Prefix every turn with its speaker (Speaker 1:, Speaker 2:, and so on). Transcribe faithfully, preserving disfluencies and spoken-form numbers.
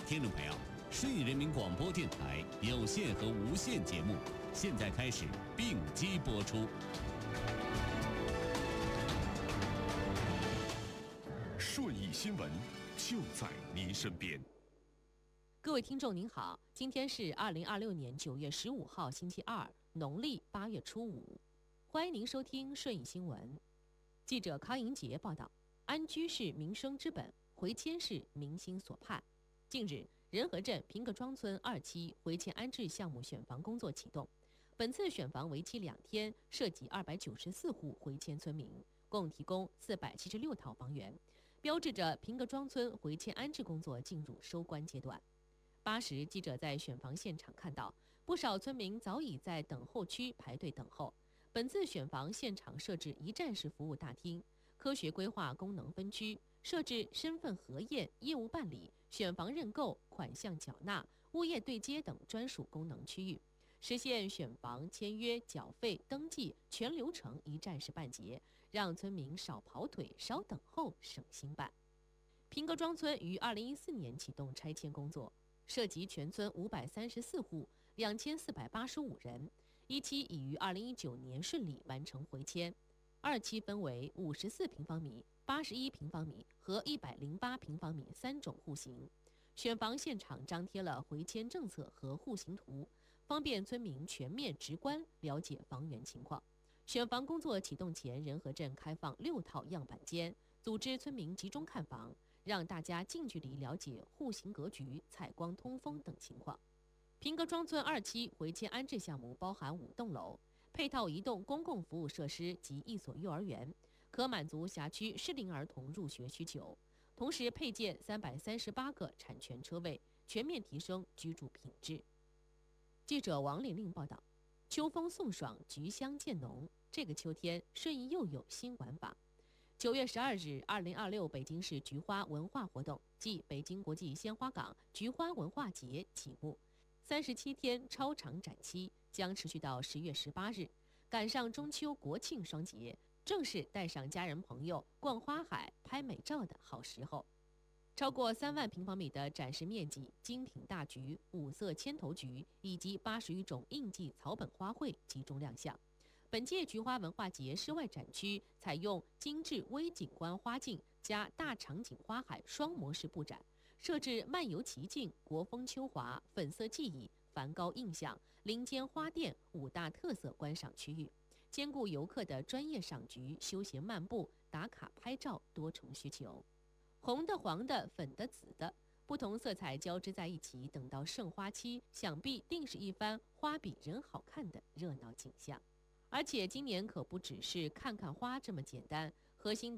Speaker 1: 听众朋友，顺义人民广播电台有线和无线节目现在开始并机播出。
Speaker 2: 顺义新闻就在您身边。
Speaker 3: 各位听众您好，今天是二零二六年九月十五号星期二，农历八月初五，欢迎您收听顺义新闻。记者康莹杰报道，安居是民生之本，回迁是民心所盼。近日，仁和镇平各庄村二期回迁安置项目选房工作启动。本次选房为期两天，涉及二百九十四户回迁村民，共提供四百七十六套房源，标志着平各庄村回迁安置工作进入收官阶段。八时，记者在选房现场看到，不少村民早已在等候区排队等候。本次选房现场设置一站式服务大厅，科学规划功能分区，设置身份核验、业务办理、选房认购、款项缴纳、物业对接等专属功能区域，实现选房签约、缴费、登记全流程一站式办结，让村民少跑腿、少等候、省心办。平各庄村于二零一四年启动拆迁工作，涉及全村五百三十四户，两千四百八十五人。一期已于二零一九年顺利完成回迁，二期分为五十四平方米、八十一平方米和一百零八平方米三种户型。选房现场张贴了回迁政策和户型图，方便村民全面直观了解房源情况。选房工作启动前，仁和镇开放六套样板间，组织村民集中看房，让大家近距离了解户型格局、采光、通风等情况。平各庄村二期回迁安置项目包含五栋楼，配套一栋公共服务设施及一所幼儿园，可满足辖区适龄儿童入学需求。同时配建三百三十八个产权车位，全面提升居住品质。记者王玲玲报道，秋风送爽，菊香渐浓，这个秋天顺义又有新玩法。九月十二日，二零二六北京市菊花文化活动暨北京国际鲜花港菊花文化节启幕。三十七天超长展期将持续到十月十八日，赶上中秋国庆双节，正是带上家人朋友逛花海、拍美照的好时候。超过三万平方米的展示面积，精品大菊、五色千头菊以及八十余种应季草本花卉集中亮相。本届菊花文化节室外展区采用精致微景观花径加大场景花海双模式布展，设置漫游奇境、国风秋华、粉色记忆、梵高印象、林间花店五大特色观赏区域，兼顾游客的专业赏菊、休闲漫步、打卡拍照多重需求。红的、黄的、粉的、紫的，不同色彩交织在一起，等到盛花期，想必定是一番花比人好看的热闹景象。而且今年可不只是看看花这么简单，核心的